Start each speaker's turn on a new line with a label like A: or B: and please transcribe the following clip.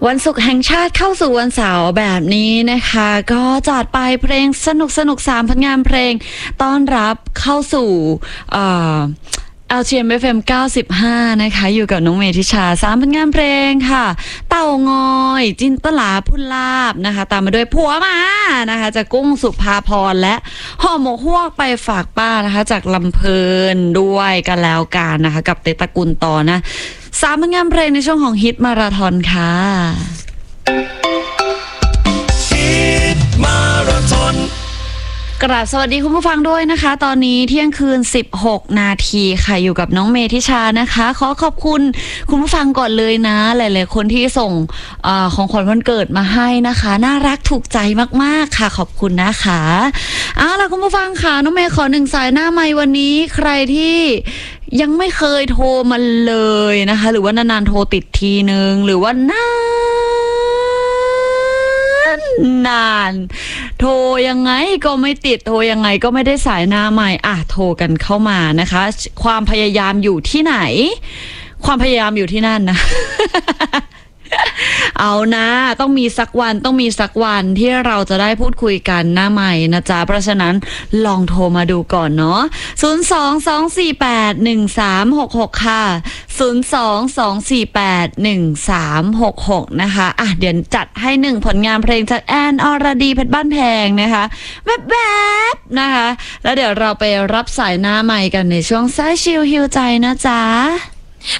A: วันศุกร์แห่งชาติเข้าสู่วันเสาร์แบบนี้นะคะก็จัดไปเพลงสนุก3ผลงานเพลงต้อนรับเข้าสู่LGM FM 95นะคะอยู่กับน้องเมธิชา3ผลงานเพลงค่ะเต่างอยจินตลาพุลาบนะคะตามมาด้วยผัวมานะคะจากกุ้งสุภาพรและห่อหมกฮวกไปฝากป้านะคะจากลำเพลินด้วยกันแล้วกันนะคะกับเตตะกุลต่อนะ3ผลงานเพลงในช่วงของฮิตมาราธอนค่ะ
B: ฮิตมาราธอน
A: กราบสวัสดีคุณผู้ฟังด้วยนะคะตอนนี้เที่ยงคืน16นาทีค่ะอยู่กับน้องเมธิชานะคะขอขอบคุณคุณผู้ฟังก่อนเลยนะหลายๆคนที่ส่งของขวัญวันเกิดมาให้นะคะน่ารักถูกใจมากๆค่ะขอบคุณนะคะเอาล่ะคุณผู้ฟังค่ะน้องเมย์ขอ1สายหน้าไมค์วันนี้ใครที่ยังไม่เคยโทรมาเลยนะคะหรือว่านานๆโทรติดทีนึงหรือว่านานโทรยังไงก็ไม่ติดโทรยังไงก็ไม่ได้สายหน้าใหม่โทรกันเข้ามานะคะความพยายามอยู่ที่ไหนความพยายามอยู่ที่นั่นนะ เอานะต้องมีสักวันที่เราจะได้พูดคุยกันหน้าใหม่นะจ๊ะเพราะฉะนั้นลองโทรมาดูก่อนเนาะ022481366ค่ะ022481366นะคะเดี๋ยวจัดให้1ผลงานเพลงจากแอนอรดีเพชรบ้านแพงนะคะแบบนะคะแล้วเดี๋ยวเราไปรับสายหน้าใหม่กันในช่วงสายชิลฮิวใจนะจ๊ะ